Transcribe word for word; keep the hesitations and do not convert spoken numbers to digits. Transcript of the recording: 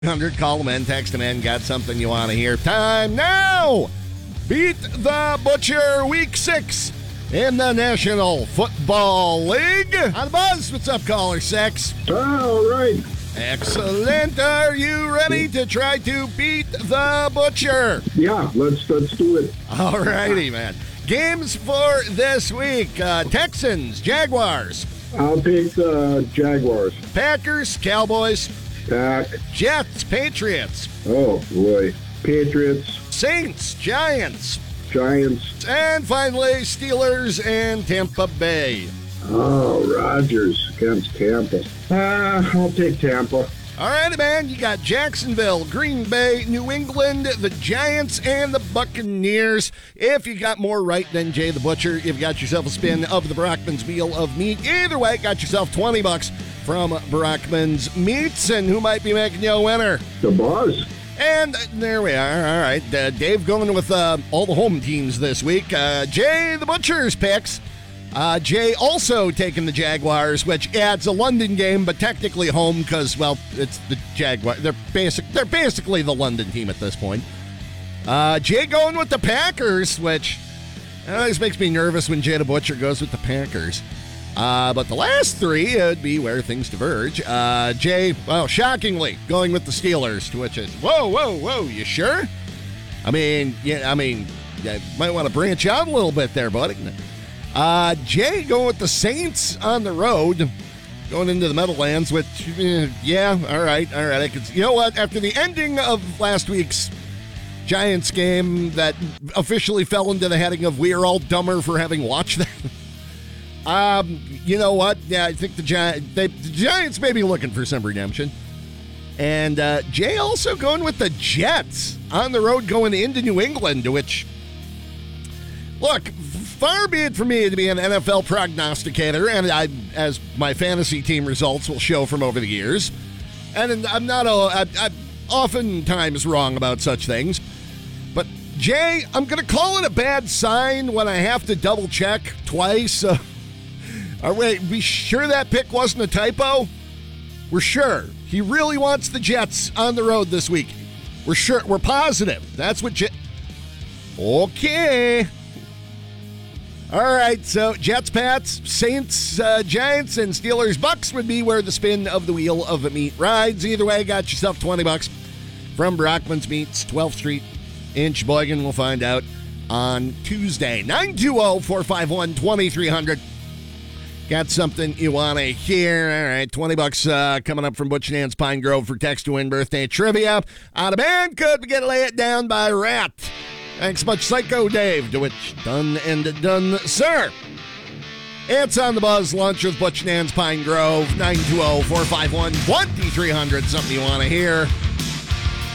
one hundred, call them in, text them in, got something you want to hear. Time now! Beat the Butcher Week six in the National Football League. On the buzz, what's up, caller six? All right. Excellent. Are you ready to try to beat the Butcher? Yeah, let's let's do it. All righty, man. Games for this week. Uh, Texans, Jaguars. I'll take the Jaguars. Packers, Cowboys. Pack. Jets, Patriots. Oh, boy. Patriots. Saints, Giants. Giants. And finally, Steelers and Tampa Bay. Oh, Rodgers against Tampa. Ah, I'll take Tampa. All right, man. You got Jacksonville, Green Bay, New England, the Giants, and the Buccaneers. If you got more right than Jay the Butcher, you've got yourself a spin of the Brockman's Wheel of Meat. Either way, got yourself twenty bucks from Brockman's Meats. And who might be making you a winner? The Buzz. And there we are. All right. Uh, Dave going with uh, all the home teams this week. Uh, Jay the Butcher's picks. Uh, Jay also taking the Jaguars, which adds a London game, but technically home because, well, it's the Jaguars. They're basic. They're basically the London team at this point. Uh, Jay going with the Packers, which always makes me nervous when Jay the Butcher goes with the Packers. Uh, but the last three would be where things diverge. Uh, Jay, well, shockingly, going with the Steelers, to which is, whoa, whoa, whoa, you sure? I mean, yeah, I mean, you might want to branch out a little bit there, buddy. Uh, Jay going with the Saints on the road, going into the Meadowlands, which, eh, yeah, all right, all right. I could, you know what? After the ending of last week's Giants game that officially fell into the heading of we are all dumber for having watched that. um, you know what? Yeah, I think the, Gi- they, the Giants may be looking for some redemption. And uh, Jay also going with the Jets on the road going into New England, which, look, far be it for me to be an N F L prognosticator, and I, as my fantasy team results will show from over the years, and I'm not a, I, I'm oftentimes wrong about such things, but Jay, I'm going to call it a bad sign when I have to double check twice. Uh, are we, we sure that pick wasn't a typo? We're sure. He really wants the Jets on the road this week. We're sure. We're positive. That's what Jay... Okay. All right, so Jets, Pats, Saints, uh, Giants, and Steelers, Bucks would be where the spin of the Wheel of Meat rides. Either way, got yourself twenty bucks from Brockman's Meats, twelfth Street in Sheboygan. We'll find out on Tuesday. nine two zero, four five one, two three zero zero. Got something you want to hear? All right, twenty bucks uh, coming up from Butch and Ann's Pine Grove for text to win birthday trivia. On a band could we get lay it down by Rat. Thanks much, Psycho Dave, to which done and done, sir. It's on the Buzz Lunch with Butch and Ann's Pine Grove, nine two zero, four five one, two three zero zero, something you want to hear.